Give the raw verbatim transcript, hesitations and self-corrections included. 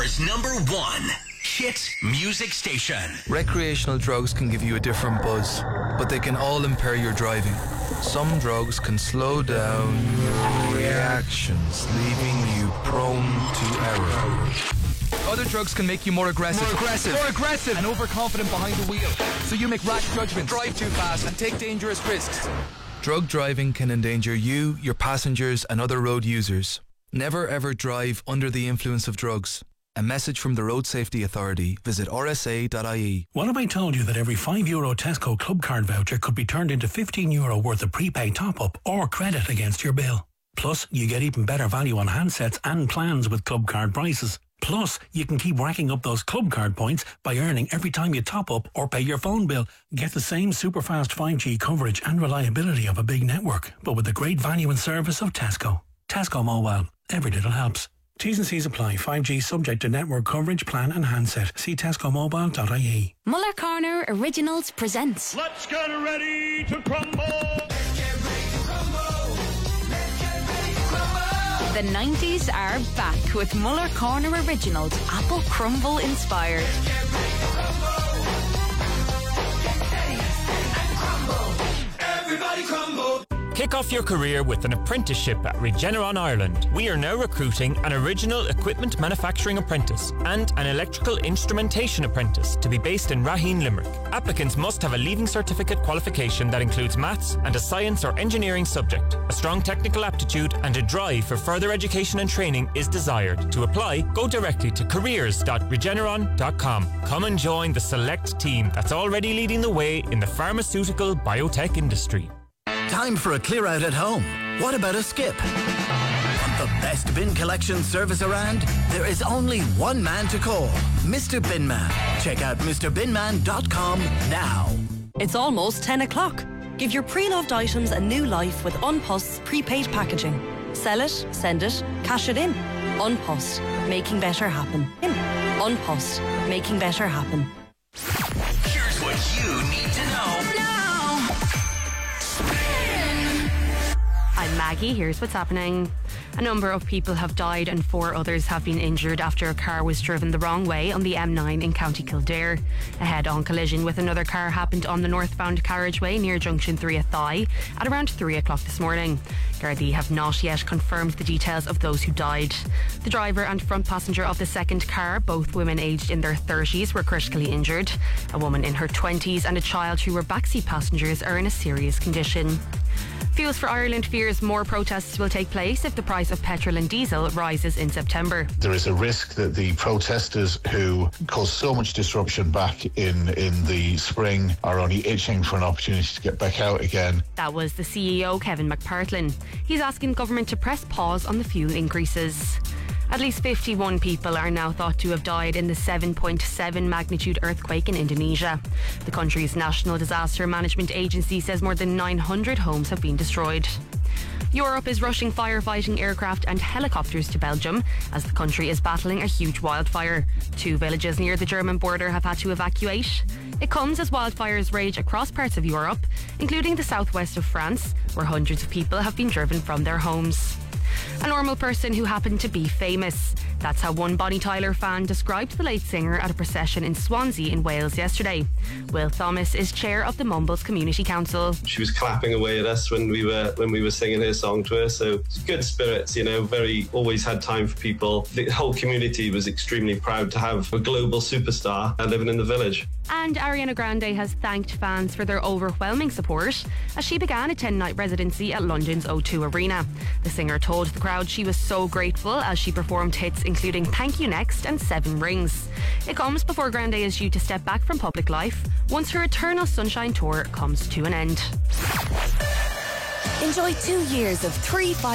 Carr's number one hit music station. Recreational drugs can give you a different buzz, but they can all impair your driving. Some drugs can slow down your reactions, leaving you prone to error. Other drugs can make you more aggressive. More aggressive. More aggressive. And overconfident behind the wheel. So you make rash judgments, drive too fast, and take dangerous risks. Drug driving can endanger you, your passengers, and other road users. Never ever drive under the influence of drugs. A message from the Road Safety Authority. Visit r s a dot i e. What if I told you that every five euro Tesco Club Card voucher could be turned into fifteen euro worth of prepaid top-up or credit against your bill? Plus, you get even better value on handsets and plans with Club Card prices. Plus, you can keep racking up those Club Card points by earning every time you top up or pay your phone bill. Get the same super fast five G coverage and reliability of a big network, but with the great value and service of Tesco. Tesco Mobile. Every little helps. T's and C's apply. five G subject to network coverage, plan and handset. See tesco mobile dot i e. Muller Corner Originals presents Let's get ready to crumble! Let's get ready to crumble! Let's get ready to crumble! The nineties are back with Muller Corner Originals, Apple Crumble inspired. Let's get ready to crumble! Get ready and crumble! Everybody crumble! Kick off your career with an apprenticeship at Regeneron Ireland. We are now recruiting an original equipment manufacturing apprentice and an electrical instrumentation apprentice to be based in Raheen, Limerick. Applicants must have a leaving certificate qualification that includes maths and a science or engineering subject. A strong technical aptitude and a drive for further education and training is desired. To apply, go directly to careers dot regeneron dot com. Come and join the select team that's already leading the way in the pharmaceutical biotech industry. Time for a clear out at home. What about a skip? Want the best bin collection service around? There is only one man to call, Mister Binman. Check out Mr binman dot com now. It's almost ten o'clock. Give your pre-loved items a new life with Unpost's prepaid packaging. Sell it, send it, cash it in. Unpost, making better happen. In. Unpost, making better happen. Here's what you need to know now. I'm Maggie. Here's what's happening. A number of people have died and four others have been injured after a car was driven the wrong way on the M nine in County Kildare. A head-on collision with another car happened on the northbound carriageway near Junction three Athy at around three o'clock this morning. Gardaí have not yet confirmed the details of those who died. The driver and front passenger of the second car, both women aged in their thirties, were critically injured. A woman in her twenties and a child who were backseat passengers are in a serious condition. Fuels for Ireland fears more protests will take place if the price of petrol and diesel rises in September. There is a risk that the protesters who caused so much disruption back in, in the spring are only itching for an opportunity to get back out again. That was the C E O, Kevin McPartlin. He's asking government to press pause on the fuel increases. At least fifty-one people are now thought to have died in the seven point seven magnitude earthquake in Indonesia. The country's National Disaster Management Agency says more than nine hundred homes have been destroyed. Europe is rushing firefighting aircraft and helicopters to Belgium as the country is battling a huge wildfire. Two villages near the German border have had to evacuate. It comes as wildfires rage across parts of Europe, including the southwest of France, where hundreds of people have been driven from their homes. A normal person who happened to be famous. That's how one Bonnie Tyler fan described the late singer at a procession in Swansea in Wales yesterday. Will Thomas is chair of the Mumbles Community Council. She was clapping away at us when we were when we were singing her song to her, so good spirits, you know, very always had time for people. The whole community was extremely proud to have a global superstar living in the village. And Ariana Grande has thanked fans for their overwhelming support as she began a ten-night residency at London's O two Arena. The singer told the crowd she was so grateful as she performed hits including Thank You Next and Seven Rings. It comes before Grande is due to step back from public life once her Eternal Sunshine tour comes to an end. Enjoy two years of three five